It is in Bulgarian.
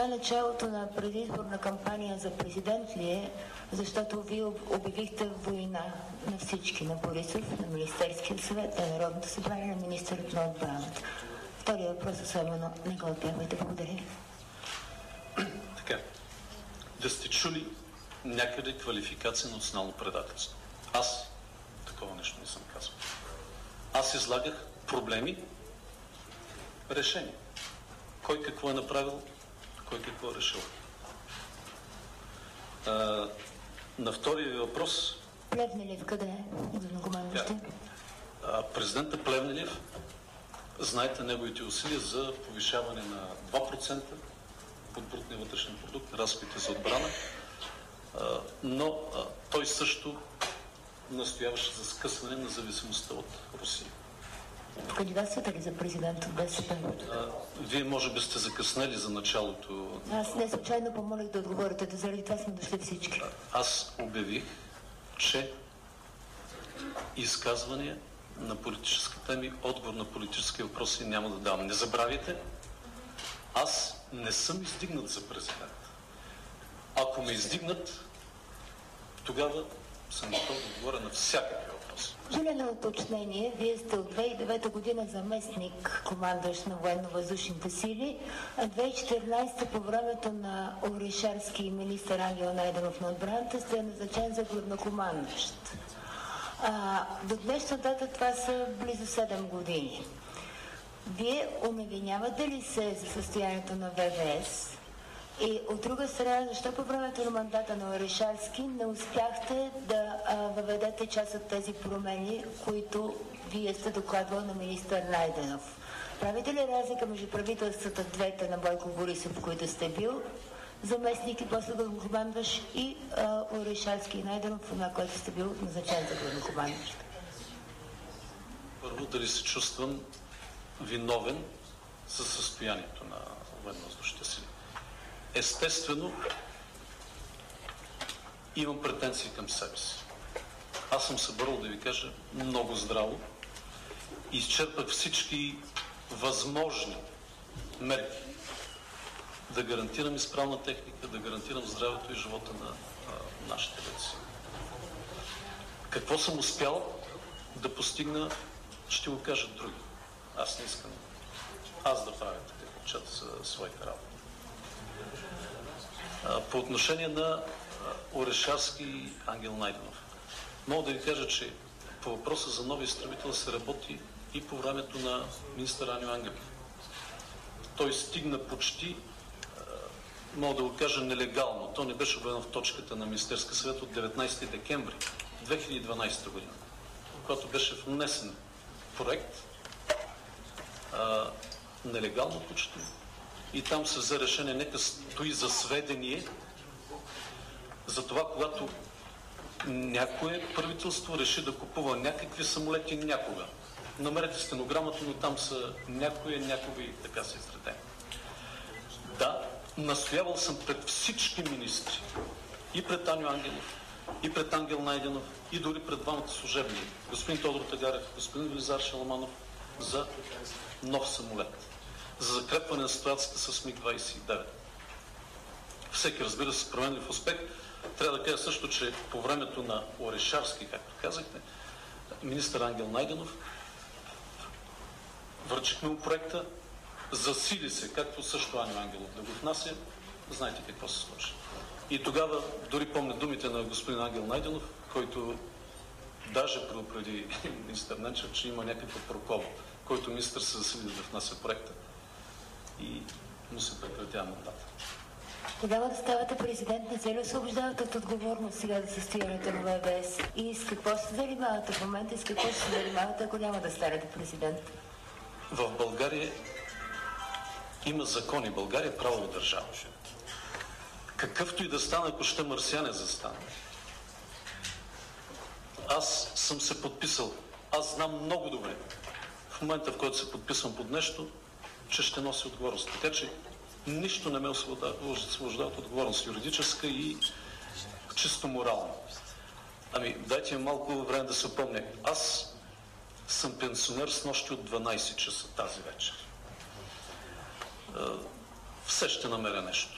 Началото на предизборна кампания за президент ли е, защото вие обявихте война на всички, на Борисов, на Министерския съвет, на Народното събрание, на министърът на отбраната. Втория въпрос особено не го отбягвайте. Благодаря. Така, да сте чули някъде квалификация на национално предателство. Аз такова нещо не съм казал. Аз излагах проблеми, решения. Кой какво е направил, кой какво е решил. На втория въпрос... Плевнелиев къде е? Главнокомандващи? Президента Плевнелиев, знаете неговите усилия за повишаване на 2% от брутния вътрешен продукт, разходите за отбрана, но той също настояваше за скъсване на зависимостта от Русия. Кандидатствате ли за президент от БСП? Вие може би сте закъснели за началото. Аз не случайно помолих да отговорите, заради това сме дошли всички. Аз обявих, че изказвания на политически теми, отговор на политически въпроси няма да давам. Не забравяйте, аз не съм издигнат за президент. Ако ме издигнат, тогава съм готов да отговоря на всякакви въпроси. Желено уточнение. Вие сте от 2009 година заместник командващ на военно-въздушните сили, а 2014 по времето на Орешарски и министър Ангел Найденов на отбраната сте назначен за главнокомандващ. До днешна дата това са близо 7 години. Вие уневинявате ли се за състоянието на ВВС? И от друга страна, защо по времето на мандата на Орешарски не успяхте да въведете част от тези промени, които вие сте докладвал на министър Найденов? Правите ли разлика между правителствата двете на Бойко Борисов, в които сте бил заместник и после главнокомандващ, и Орешарски и Найденов, на който сте бил назначен за главнокомандващ? Първо, дали се чувствам виновен за състоянието на военно-въздушните сили? Естествено, имам претенции към себе си. Аз съм събрал, да ви кажа, много здраво. Изчерпах всички възможни мерки да гарантирам изправна техника, да гарантирам здравето и живота на нашите деца. Какво съм успял да постигна, ще го кажат други. Аз не искам да правя такъв отчет за своите работи. По отношение на Орешарски и Ангел Найденов, мога да ви кажа, че по въпроса за нови изтребител се работи и по времето на министър Аню Ангелов. Той стигна почти, мога да го кажа, нелегално. То не беше обявено в точката на Министерския съвет от 19 декември 2012 година, когато беше внесен проект, нелегално почти. И там се взе решение, нека стои за сведение за това, когато някое правителство реши да купува някакви самолети някога. Намерете стенограмата, но там са някога и така се изредени. Да, настоявал съм пред всички министри, и пред Аню Ангелов, и пред Ангел Найденов, и дори пред двамата служебни, господин Тодор Тагарев, господин Велизар Шаламанов, за нов самолет, за закрепване на ситуацията с МиГ-29. Всеки, разбира се, променлив успех. Трябва да кажа също, че по времето на Орешарски, както казахте, министър Ангел Найденов, връчихме му проекта, засили се, както също Аню Ангелов да го внася, знаете какво се случи. И тогава, дори помня думите на господин Ангел Найденов, който даже предупреди министър Ненчев, че има някаква прокола, който министър се засили да внася проекта и му се прекратява мандата. Тогава да ставате президент, не се ли освобождавате от отговорност сега за състоянието на ВВС? И с какво се занимавате в момента и с какво се занимавате, ако няма да станете президент? В България има закони. България е правова държава. Какъвто и да стане, ако ще марсиане застане. Аз съм се подписал. Аз знам много добре, в момента, в който се подписвам под нещо, че ще носи отговорност. Така че нищо не ме освобождава от отговорност, юридическа и чисто морална. Ами, дайте ми малко време да се опомня. Аз съм пенсионер с нощи от 12 часа тази вечер. Все ще намеря нещо.